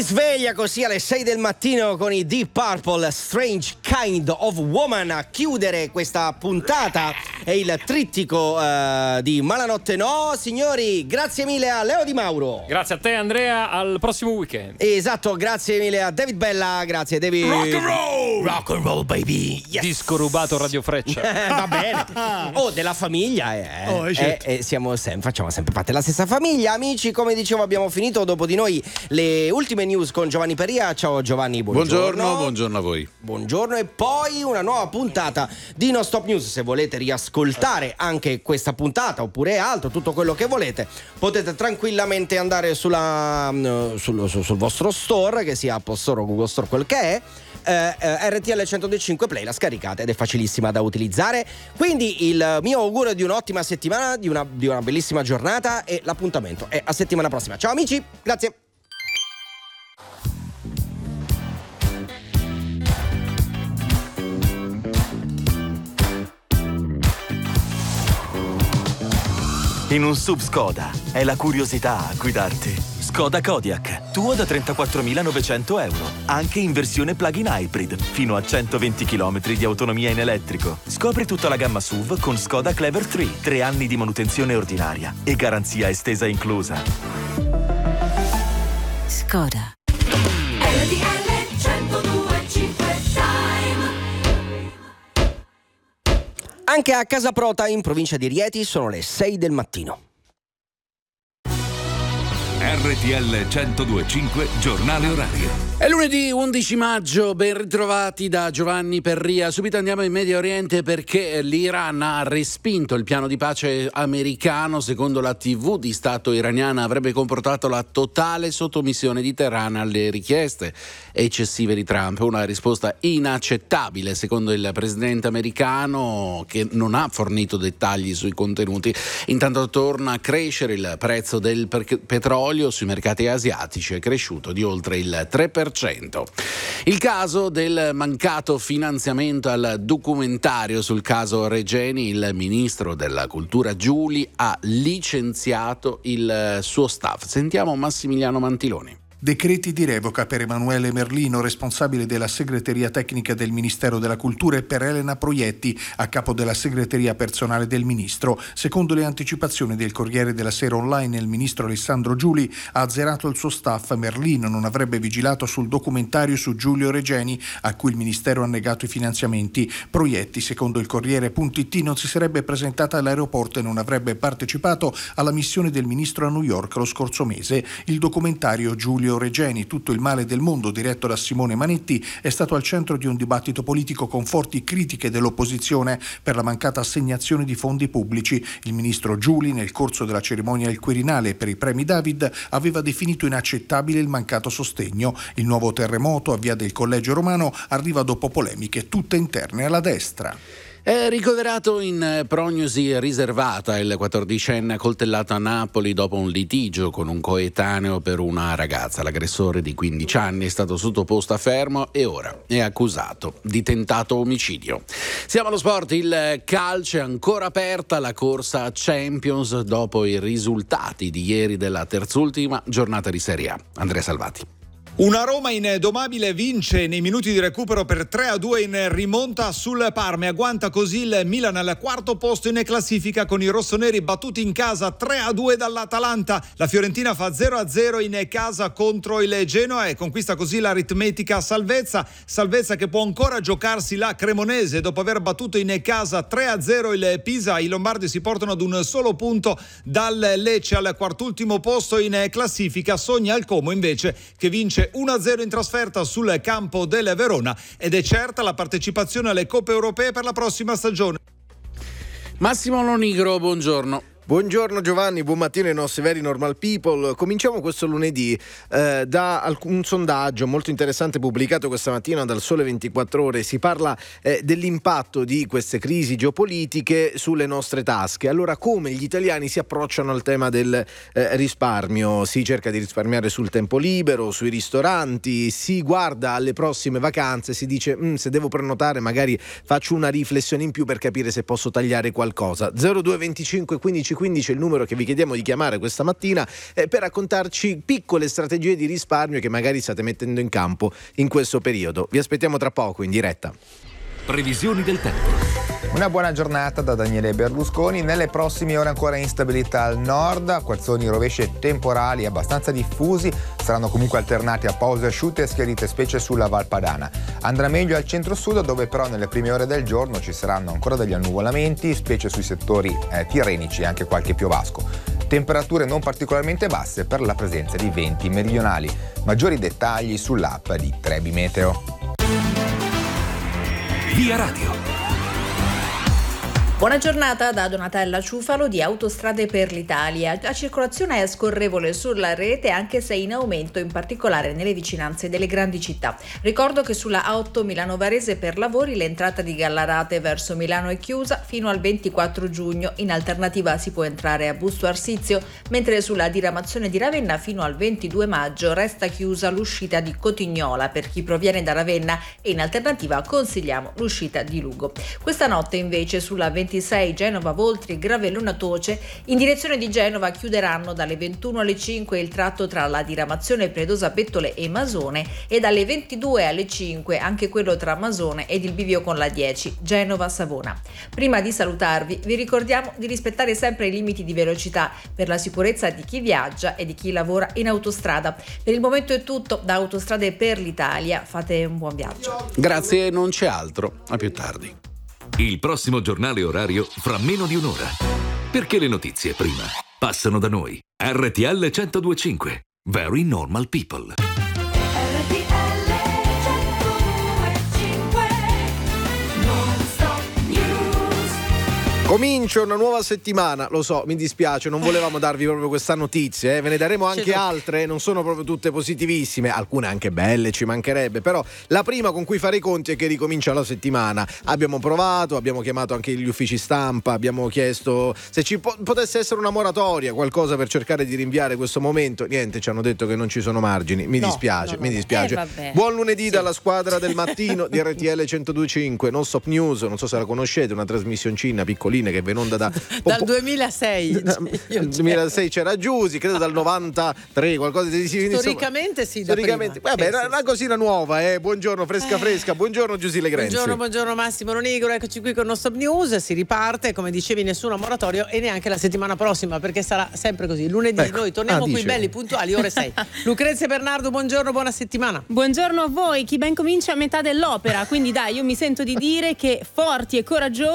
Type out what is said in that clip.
Sveglia così alle 6 del mattino con i Deep Purple, Strange Kind of Woman. A chiudere questa puntata è il trittico di Malanotte No. Signori, grazie mille a Leo Di Mauro. Grazie a te Andrea, al prossimo weekend. Esatto, grazie mille a David Bella. Grazie David. Rock and roll! Rock and roll baby, yes. Disco rubato Radio Freccia. Va bene. Della famiglia certo. Facciamo sempre parte della stessa famiglia. Amici, come dicevo, abbiamo finito. Dopo di noi le ultime news con Giovanni Peria. Ciao Giovanni, buongiorno. Buongiorno a voi. Buongiorno. E poi una nuova puntata di Non Stop News. Se volete riascoltare anche questa puntata oppure altro, tutto quello che volete, potete tranquillamente andare sul vostro store, che sia Apple Store o Google Store, quel che è. RTL 102.5 Play, la scaricate ed è facilissima da utilizzare. Quindi il mio augurio di un'ottima settimana, di una bellissima giornata, e l'appuntamento è a settimana prossima. Ciao amici, grazie. In un sub Skoda è la curiosità a guidarti. Skoda Kodiaq, tuo da 34.900 euro, anche in versione plug-in hybrid, fino a 120 km di autonomia in elettrico. Scopri tutta la gamma SUV con Skoda Clever 3, 3 anni di manutenzione ordinaria e garanzia estesa inclusa. Skoda. Anche a Casa Prota, in provincia di Rieti, sono le 6 del mattino. RTL 102.5 Giornale Orario. È lunedì 11 maggio, ben ritrovati da Giovanni Perria. Subito andiamo in Medio Oriente perché l'Iran ha respinto il piano di pace americano. Secondo la TV di Stato iraniana avrebbe comportato la totale sottomissione di Teheran alle richieste eccessive di Trump. Una risposta inaccettabile secondo il presidente americano, che non ha fornito dettagli sui contenuti. Intanto torna a crescere il prezzo del petrolio sui mercati asiatici, è cresciuto di oltre il 3%. Il caso del mancato finanziamento al documentario sul caso Regeni, il ministro della cultura Giuli ha licenziato il suo staff. Sentiamo Massimiliano Mantiloni. Decreti di revoca per Emanuele Merlino, responsabile della segreteria tecnica del Ministero della Cultura, e per Elena Proietti, a capo della segreteria personale del ministro. Secondo le anticipazioni del Corriere della Sera Online, il ministro Alessandro Giuli ha azzerato il suo staff. Merlino non avrebbe vigilato sul documentario su Giulio Regeni, a cui il ministero ha negato i finanziamenti. Proietti, secondo il Corriere.it, non si sarebbe presentata all'aeroporto e non avrebbe partecipato alla missione del ministro a New York lo scorso mese. Il documentario Giulio Regeni, tutto il male del mondo, diretto da Simone Manetti, è stato al centro di un dibattito politico con forti critiche dell'opposizione per la mancata assegnazione di fondi pubblici. Il ministro Giuli, nel corso della cerimonia al Quirinale per i premi David, aveva definito inaccettabile il mancato sostegno. Il nuovo terremoto a via del Collegio Romano arriva dopo polemiche tutte interne alla destra. È ricoverato in prognosi riservata il 14enne accoltellato a Napoli dopo un litigio con un coetaneo per una ragazza. L'aggressore di 15 anni è stato sottoposto a fermo e ora è accusato di tentato omicidio. Siamo allo sport, il calcio è ancora aperta la corsa Champions dopo i risultati di ieri della terzultima giornata di Serie A. Andrea Salvati. Una Roma indomabile vince nei minuti di recupero per 3-2 in rimonta sul Parma e agguanta così il Milan al quarto posto in classifica con i rossoneri battuti in casa 3-2 dall'Atalanta. La Fiorentina fa 0-0 in casa contro il Genoa e conquista così l'aritmetica salvezza che può ancora giocarsi la Cremonese dopo aver battuto in casa 3-0 il Pisa. I lombardi si portano ad un solo punto dal Lecce al quartultimo posto in classifica. Sogna il Como invece, che vince 1-0 in trasferta sul campo del Verona ed è certa la partecipazione alle Coppe Europee per la prossima stagione. Massimo Lonigro, buongiorno. Buongiorno Giovanni, buon mattino ai nostri veri normal people. Cominciamo questo lunedì da un sondaggio molto interessante pubblicato questa mattina dal Sole 24 Ore. Si parla dell'impatto di queste crisi geopolitiche sulle nostre tasche. Allora, come gli italiani si approcciano al tema del risparmio? Si cerca di risparmiare sul tempo libero, sui ristoranti, si guarda alle prossime vacanze, si dice se devo prenotare magari faccio una riflessione in più per capire se posso tagliare qualcosa. 0225 15 1615 è il numero che vi chiediamo di chiamare questa mattina per raccontarci piccole strategie di risparmio che magari state mettendo in campo in questo periodo. Vi aspettiamo tra poco in diretta. Previsioni del tempo. Una buona giornata da Daniele Berlusconi. Nelle prossime ore ancora instabilità al nord, acquazzoni, rovesci e temporali abbastanza diffusi, saranno comunque alternati a pause asciutte e schiarite, specie sulla Val Padana. Andrà meglio al centro-sud, dove però nelle prime ore del giorno ci saranno ancora degli annuvolamenti, specie sui settori tirrenici e anche qualche piovasco. Temperature non particolarmente basse per la presenza di venti meridionali. Maggiori dettagli sull'app di Trebi Meteo. Via Radio. Buona giornata da Donatella Ciufalo di Autostrade per l'Italia. La circolazione è scorrevole sulla rete, anche se in aumento, in particolare nelle vicinanze delle grandi città. Ricordo che sulla A8 Milano-Varese per lavori l'entrata di Gallarate verso Milano è chiusa fino al 24 giugno. In alternativa si può entrare a Busto Arsizio, mentre sulla diramazione di Ravenna fino al 22 maggio resta chiusa l'uscita di Cotignola per chi proviene da Ravenna e in alternativa consigliamo l'uscita di Lugo. Questa notte invece sulla 26 Genova-Voltri, Gravellona-Toce in direzione di Genova chiuderanno dalle 21 alle 5 il tratto tra la diramazione Predosa-Pettole e Masone e dalle 22 alle 5 anche quello tra Masone ed il bivio con la 10 Genova-Savona. Prima di salutarvi vi ricordiamo di rispettare sempre i limiti di velocità per la sicurezza di chi viaggia e di chi lavora in autostrada. Per il momento è tutto da Autostrade per l'Italia, fate un buon viaggio. Grazie, non c'è altro, a più tardi. Il prossimo giornale orario fra meno di un'ora. Perché le notizie prima passano da noi. RTL 102.5. Very Normal People. Comincia una nuova settimana, lo so, mi dispiace, non volevamo darvi proprio questa notizia, ve ne daremo anche altre, non sono proprio tutte positivissime, alcune anche belle, ci mancherebbe, però la prima con cui fare i conti è che ricomincia la settimana. Abbiamo provato, abbiamo chiamato anche gli uffici stampa, abbiamo chiesto se ci potesse essere una moratoria, qualcosa per cercare di rinviare questo momento, niente, ci hanno detto che non ci sono margini, mi dispiace. Buon lunedì dalla squadra del mattino di RTL 102.5, Non Stop News, non so se la conoscete, una trasmissioncina piccolina che va in onda dal 2006. Nel 2006 c'era Giusy, credo dal 93, qualcosa di storicamente sì, storicamente. Vabbè, era una cosina nuova, buongiorno, fresca. Buongiorno Giusy Legrenzi. Buongiorno Massimo Lonigro, eccoci qui con Non Stop News. Si riparte, come dicevi, nessuna moratoria e neanche la settimana prossima, perché sarà sempre così. Lunedì noi torniamo qui belli puntuali, ore 6. Lucrezia Bernardo, buongiorno, buona settimana. Buongiorno a voi, chi ben comincia a metà dell'opera, quindi dai, io mi sento di dire che forti e coraggiosi